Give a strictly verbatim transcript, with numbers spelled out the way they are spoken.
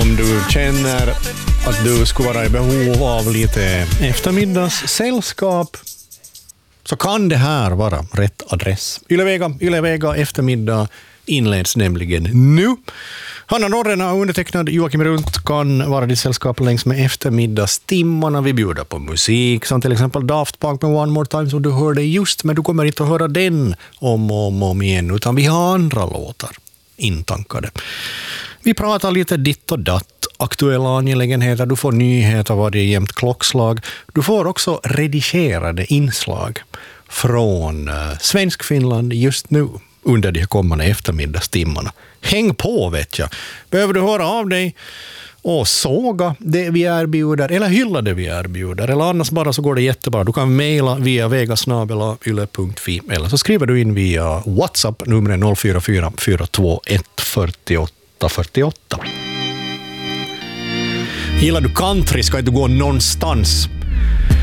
Om du känner att du skulle vara i behov av lite eftermiddagssällskap, så kan det här vara rätt adress. Ylevega, Ylevega eftermiddag inleds nämligen nu. Hanna Norrena och undertecknad Joakim Runt kan vara ditt sällskap längs med eftermiddagstimmarna. Vi bjuder på musik som till exempel Daft Punk med One More Time som du hörde just, men du kommer inte att höra den om och om, om igen, utan vi har andra låtar intankade. Vi pratar lite ditt och datt, aktuella angelägenheter, du får nyheter varje jämnt klockslag. Du får också redigerade inslag från uh, Svensk Finland just nu under de kommande eftermiddagstimmarna. Häng på, vet jag. Behöver du höra av dig och såga det vi erbjuder eller hylla det vi erbjuder, eller annars bara så går det jättebra. Du kan mejla via vegasnabel-a yle punkt fi eller så skriver du in via WhatsApp nummer noll fyra fyra fyra två ett fyra åtta fyra åtta. Gillar du country ska du gå någonstans.